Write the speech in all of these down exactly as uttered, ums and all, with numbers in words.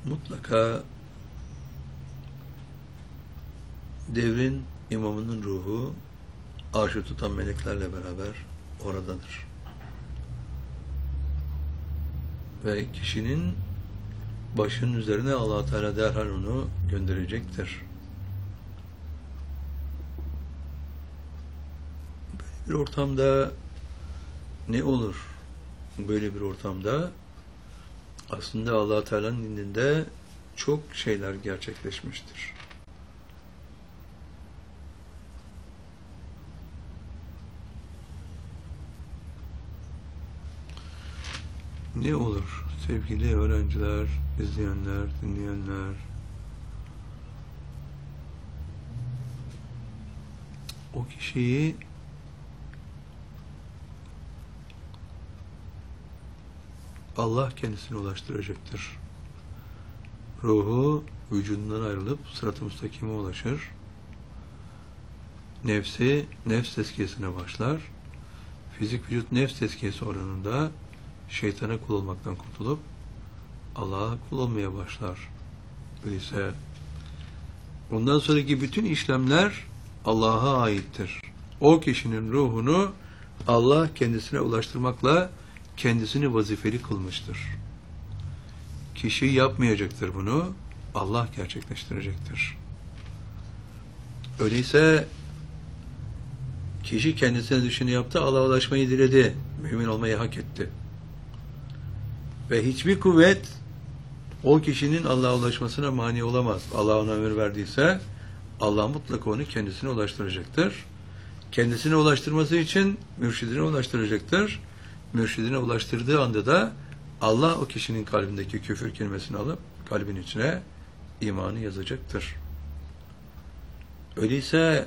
Mutlaka devrin imamının ruhu arşı tutan meleklerle beraber oradadır. Ve kişinin başının üzerine Allah Teala derhal onu gönderecektir. Böyle bir ortamda ne olur? Böyle bir ortamda aslında Allah Teala'nın indinde çok şeyler gerçekleşmiştir. Ne olur sevgili öğrenciler, izleyenler, dinleyenler? O kişiyi Allah kendisine ulaştıracaktır. Ruhu vücudundan ayrılıp sırat-ı müstakime ulaşır. Nefsi nefs tezkiyesine başlar. Fizik vücut nefs tezkiyesi oranında şeytana kul olmaktan kurtulup Allah'a kul olmaya başlar. Öyleyse ondan sonraki bütün işlemler Allah'a aittir. O kişinin ruhunu Allah kendisine ulaştırmakla kendisini vazifeli kılmıştır. Kişi yapmayacaktır bunu, Allah gerçekleştirecektir. Öyleyse kişi kendisine düşeni yaptı, Allah'a ulaşmayı diledi, mümin olmayı hak etti. Ve hiçbir kuvvet o kişinin Allah'a ulaşmasına mani olamaz. Allah ona ömür verdiyse Allah mutlaka onu kendisine ulaştıracaktır. Kendisine ulaştırması için mürşidine ulaştıracaktır. Mürşidine ulaştırdığı anda da Allah o kişinin kalbindeki küfür kelimesini alıp kalbin içine imanı yazacaktır. Öyleyse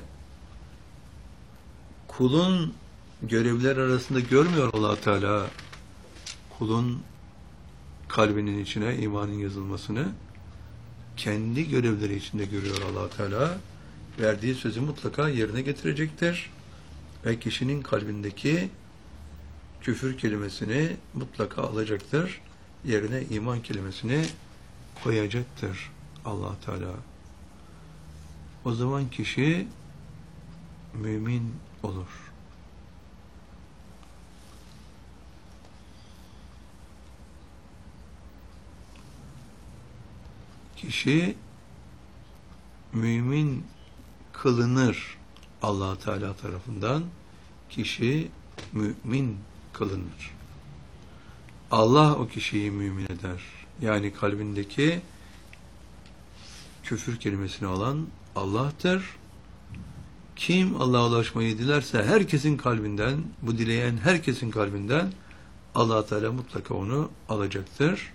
kulun görevler arasında görmüyor Allah Teala kulun kalbinin içine imanın yazılmasını, kendi görevleri içinde görüyor Allah Teala. Verdiği sözü mutlaka yerine getirecektir ve kişinin kalbindeki küfür kelimesini mutlaka alacaktır. Yerine iman kelimesini koyacaktır Allah Teala. O zaman kişi mümin olur. Kişi mümin kılınır Allah Teala tarafından. Kişi mümin kılınır. Allah o kişiyi mümin eder. Yani kalbindeki küfür kelimesini alan Allah'tır. Kim Allah'a ulaşmayı dilerse herkesin kalbinden, bu dileyen herkesin kalbinden Allah Teala mutlaka onu alacaktır.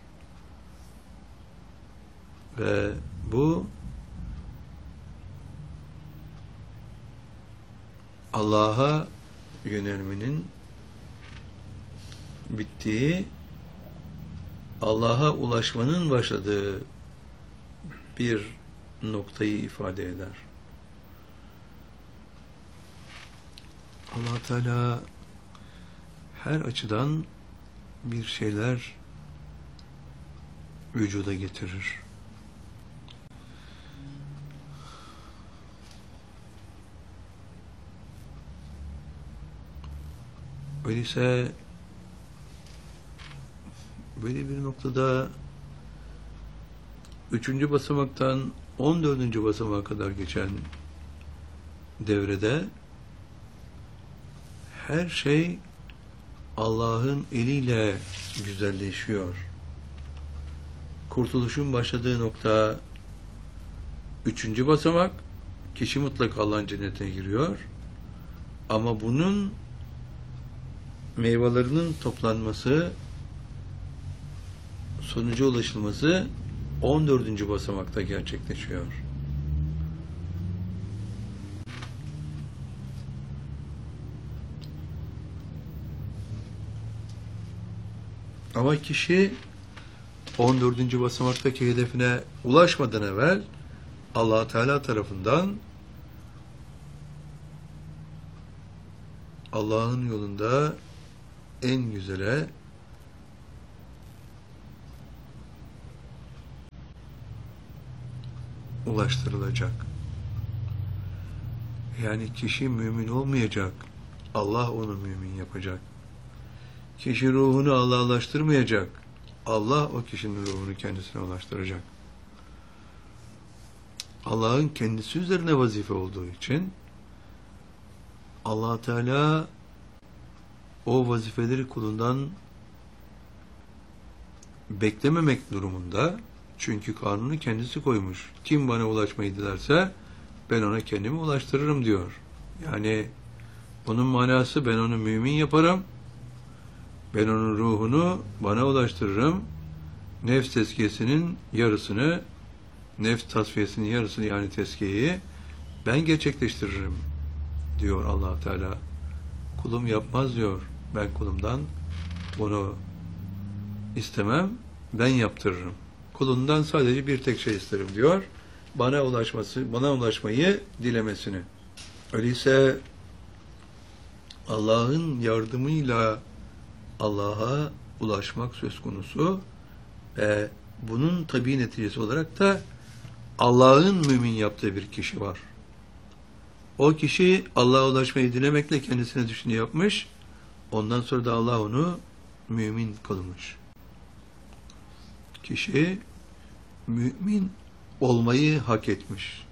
Ve bu Allah'a yönelmenin bittiği, Allah'a ulaşmanın başladığı bir noktayı ifade eder. Allah Teala her açıdan bir şeyler vücuda getirir. Öyleyse böyle bir noktada üçüncü basamaktan on dördüncü basamağa kadar geçen devrede her şey Allah'ın eliyle güzelleşiyor. Kurtuluşun başladığı nokta üçüncü basamak, kişi mutlaka Allah'ın cennetine giriyor. Ama bunun meyvelerinin toplanması, sonuca ulaşılması on dördüncü basamakta gerçekleşiyor. Ama kişi on dördüncü basamaktaki hedefine ulaşmadan evvel Allah Teala tarafından Allah'ın yolunda en güzele ulaştırılacak. Yani kişi mümin olmayacak, Allah onu mümin yapacak. Kişi ruhunu Allah'laştırmayacak, Allah o kişinin ruhunu kendisine ulaştıracak. Allah'ın kendisi üzerine vazife olduğu için Allah Teala o vazifeleri kulundan beklememek durumunda, çünkü kanunu kendisi koymuş. Kim bana ulaşmayı dilerse ben ona kendimi ulaştırırım diyor. Yani bunun manası, ben onu mümin yaparım, ben onun ruhunu bana ulaştırırım, nefs tezkiyesinin yarısını, nefs tasfiyesinin yarısını, yani tezkiyeyi ben gerçekleştiririm diyor Allah Teala. Kulum yapmaz diyor. Ben kulumdan bunu istemem, ben yaptırırım. Kulundan sadece bir tek şey isterim diyor. Bana ulaşması, bana ulaşmayı dilemesini. Öyleyse Allah'ın yardımıyla Allah'a ulaşmak söz konusu ve bunun tabii neticesi olarak da Allah'ın mümin yaptığı bir kişi var. O kişi Allah'a ulaşmayı dilemekle kendisine düşeni yapmış. Ondan sonra da Allah onu mümin kılmış. Kişi mümin olmayı hak etmiş.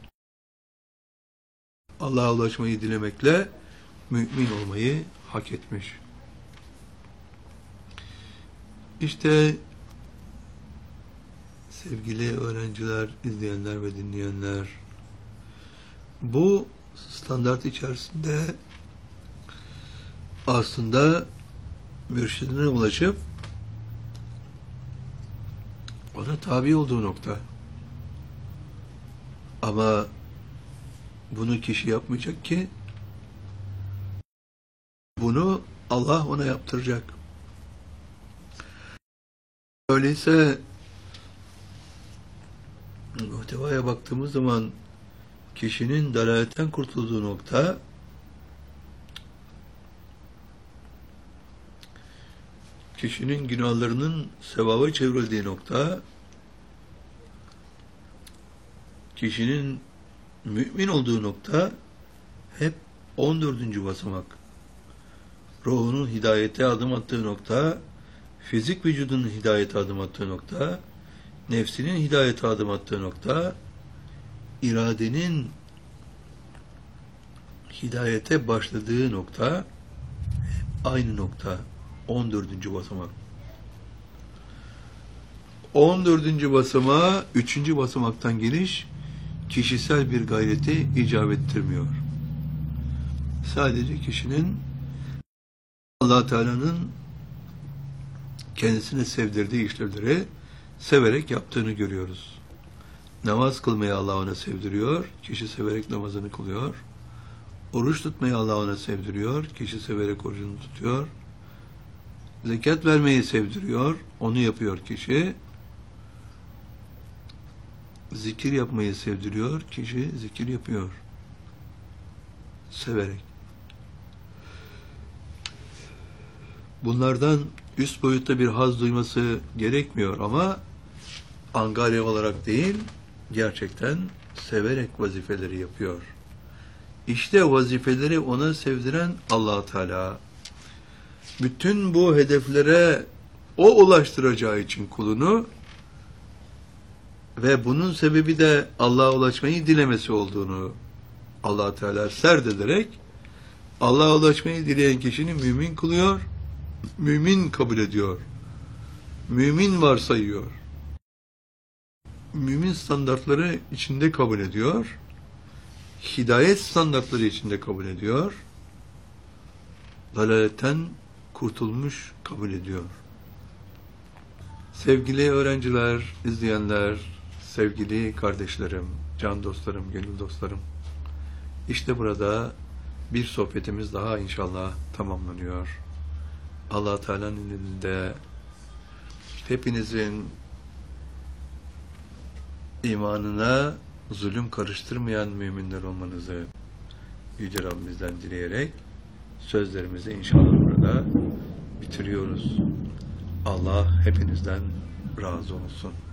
Allah'a ulaşmayı dilemekle mümin olmayı hak etmiş. İşte sevgili öğrenciler, izleyenler ve dinleyenler, bu standart içerisinde aslında mürşidine ulaşıp ona tabi olduğu nokta. Ama bunu kişi yapmayacak ki, bunu Allah ona yaptıracak. Öyleyse muhtevaya baktığımız zaman kişinin dalaletten kurtulduğu nokta, kişinin günahlarının sevaba çevrildiği nokta, kişinin mümin olduğu nokta hep on dördüncü basamak. Ruhunun hidayete adım attığı nokta, fizik vücudunun hidayete adım attığı nokta, nefsinin hidayete adım attığı nokta, iradenin hidayete başladığı nokta, aynı nokta. on dördüncü basamak. on dördüncü basamağa üçüncü basamaktan geliş kişisel bir gayreti icap ettirmiyor. Sadece kişinin Allah Teala'nın kendisine sevdirdiği işlevleri severek yaptığını görüyoruz. Namaz kılmayı Allah ona sevdiriyor, kişi severek namazını kılıyor. Oruç tutmayı Allah ona sevdiriyor, kişi severek orucunu tutuyor. Zekat vermeyi sevdiriyor, onu yapıyor kişi. Zikir yapmayı sevdiriyor, kişi zikir yapıyor. Severek. Bunlardan üst boyutta bir haz duyması gerekmiyor ama angarya olarak değil, gerçekten severek vazifeleri yapıyor. İşte vazifeleri ona sevdiren Allah Teala. Bütün bu hedeflere o ulaştıracağı için kulunu ve bunun sebebi de Allah'a ulaşmayı dilemesi olduğunu Allah Teala serdederek Allah'a ulaşmayı dileyen kişini mümin kılıyor, mümin kabul ediyor, mümin varsayıyor, mümin standartları içinde kabul ediyor, hidayet standartları içinde kabul ediyor, dalaletten kurtulmuş kabul ediyor. Sevgili öğrenciler, izleyenler, sevgili kardeşlerim, can dostlarım, gönül dostlarım, işte burada bir sohbetimiz daha inşallah tamamlanıyor. Allah Teala'nın elinde hepinizin imanına zulüm karıştırmayan müminler olmanızı Yüce Rabbimizden dileyerek sözlerimizi inşallah burada bitiriyoruz. Allah hepinizden razı olsun.